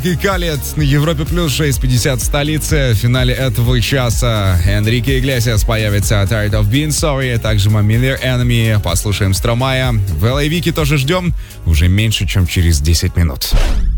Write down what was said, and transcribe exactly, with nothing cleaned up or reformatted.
И Калет на Европе плюс шесть пятьдесят в столице. В финале этого часа Энрике Иглесиас появится Tired of Being Sorry, а также Familiar Enemy. Послушаем Стромая. В эл эй Вики тоже ждем уже меньше, чем через десять минут.